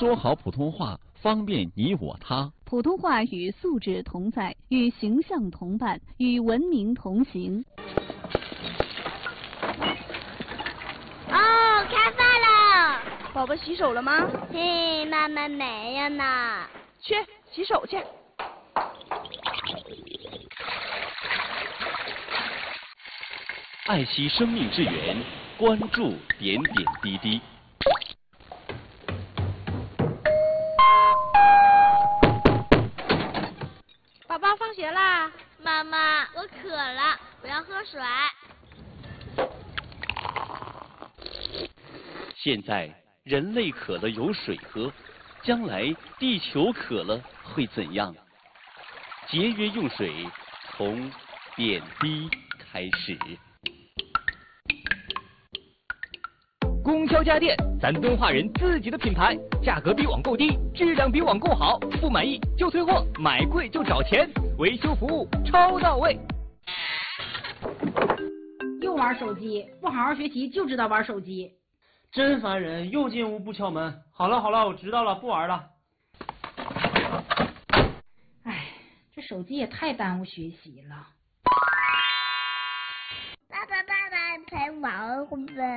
说好普通话，方便你我他。 普通话与素质同在，与形象同伴，与文明同行。 哦，开饭了！ 宝宝洗手了吗？ 嘿，妈妈没有呢。 去洗手去。 爱惜生命之源，关注点点滴滴。 宝宝放学啦。 妈妈，我渴了，我要喝水。 现在人类渴了有水喝，将来地球渴了会怎样？节约用水，从点滴开始。 供销家电，咱敦化人自己的品牌，价格比网购低，质量比网购好，不满意就退货，买贵就找钱，维修服务超到位。 又玩手机，不好好学习就知道玩手机， 真烦人！又进屋不敲门。好了好了，我知道了，不玩了。 哎，这手机也太耽误学习了。 爸爸，陪玩会不会？